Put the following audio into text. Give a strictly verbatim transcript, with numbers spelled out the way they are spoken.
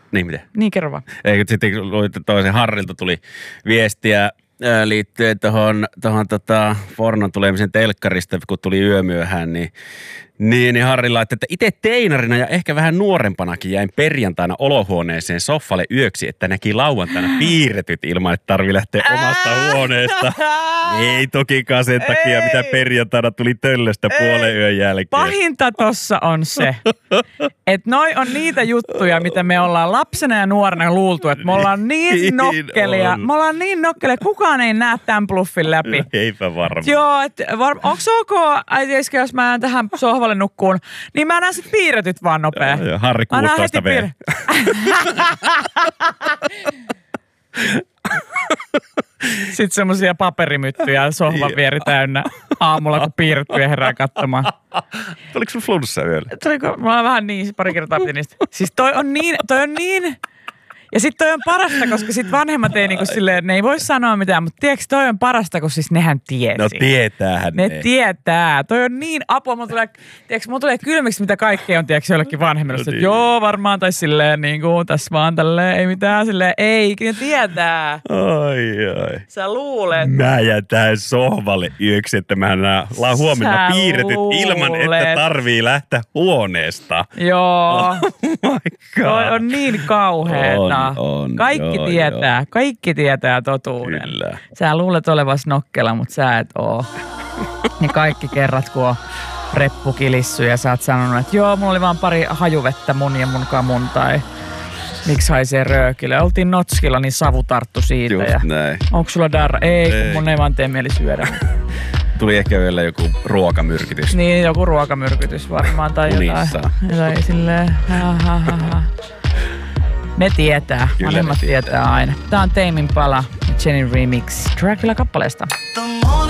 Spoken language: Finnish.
Niin miten? Niin, kerro vaan. Eikö sitten luin, että toisen Harrilta tuli viestiä ää, liittyen tuohon tohon, tota, pornon tulemisen telkkarista, kun tuli yömyöhään, niin Niin, niin Harri laittoi, että itse teinarina ja ehkä vähän nuorempanakin jäin perjantaina olohuoneeseen soffalle yöksi, että näki lauantaina piirretyt ilman, että tarvii lähteä omasta huoneesta. Ei tokikaan sen takia, mitä perjantaina tuli töllöstä puolen yön jälkeen. Pahinta tossa on se, että noi on niitä juttuja, mitä me ollaan lapsena ja nuorena luultu, että me ollaan niin, niin nokkelia. On. Me ollaan niin nokkelia, kukaan ei näe tämän bluffin läpi. Eipä varmaan. Joo, että var, onko ok, äitieske, jos mä jään tähän sohvalle nukkuun, niin mä näen sit piirretyt vaan nopea. Joo, joo, Harri kuusitoista vuotias. Sitten semmosia paperimyttyjä sohvan vieri täynnä aamulla, kun piirrettyjä herää katsomaan. Tuliko sun flunssa yöllä? Tuliko? Mä oon vähän niin, pari kertaa piti niistä. Siis toi on niin, toi on niin... Ja sit toi on parasta, koska sit vanhemmat ei niinku silleen, ne ei voi sanoa mitään, mutta tiedätkö, toi on parasta, kun siis nehän tiesi. No tietäähän ne. Ne tietää. Toi on niin apua. Mulla tulee, tiedätkö, mulla tulee kylmiksi, mitä kaikkea on, tiedätkö, jollekin vanhemmille. No niin. Joo, varmaan, tai silleen niinku, tässä vaan tälleen, ei mitään, silleen, ei, ne tietää. Ai, ai. Sä luulet. Mä jään tähän sohvalle yöksi, että mä näen huomenna piirretyt luulet. Ilman, että tarvii lähteä huoneesta. Joo. Oh my God. Toi on niin kauheeta. On, on, kaikki joo, tietää, joo. kaikki tietää totuuden. Kyllä. Sä luulet olevas nokkela, mutta sä et oo. Ja kaikki kerrat, kun on reppu kilissyt ja sä oot sanonut, että joo, mulla oli vaan pari hajuvettä mun ja mun kamun tai miksi haisee röökille. Oltiin Notskilla, niin savu tarttu siitä. Just ja näin. Onko sulla darra? Ei, ei, kun mun ei vaan tee mieli syödä. Tuli ehkä vielä joku ruokamyrkytys. Niin, joku ruokamyrkytys varmaan tai Unissa. jotain. Jotain silleen, ha, ha, ha, ha. Ne tietää. Kyllä Vanhemmat ne tietää. tietää aina. Tää on Tame Impala, Jenny Remix Dracula-kappaleesta.